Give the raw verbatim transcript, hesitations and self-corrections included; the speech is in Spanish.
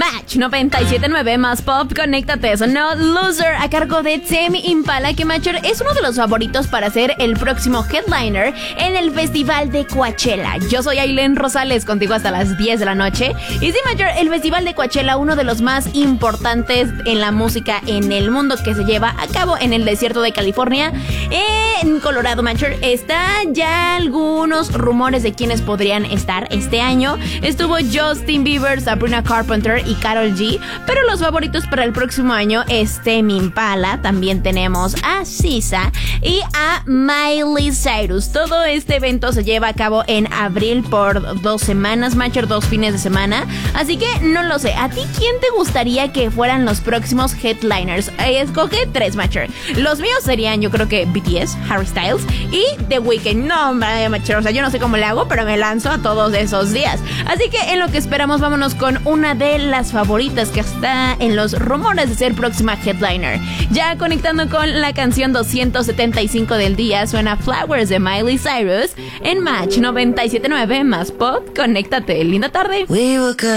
Match noventa y siete punto nueve más pop, conéctate, sonó Loser a cargo de Tame Impala, que Matcher es uno de los favoritos para ser el próximo headliner en el Festival de Coachella. Yo soy Ailén Rosales, contigo hasta las diez de la noche. Y sí, Matcher, el Festival de Coachella, uno de los más importantes en la música en el mundo, que se lleva a cabo en el desierto de California, en Colorado, Matcher. Está ya algunos rumores de quienes podrían estar este año. Estuvo Justin Bieber, Sabrina Carpenter y Karol G, pero los favoritos para el próximo año es Tame Impala. También tenemos a S Z A y a Miley Cyrus. Todo este evento se lleva a cabo en abril por dos semanas, Matcher, dos fines de semana. Así que no lo sé. ¿A ti quién te gustaría que fueran los próximos headliners? Eh, escoge tres, Matcher. Los míos serían, yo creo que B T S, Harry Styles y The Weeknd. No, hombre, Matcher, o sea, yo no sé cómo le hago, pero me lanzo a todos esos días. Así que en lo que esperamos, vámonos con una de las favoritas que está en los rumores de ser próxima headliner. Ya conectando con la canción doscientos setenta y cinco del día, suena Flowers de Miley Cyrus en Match noventa y siete punto nueve más pop. Conéctate, linda tarde.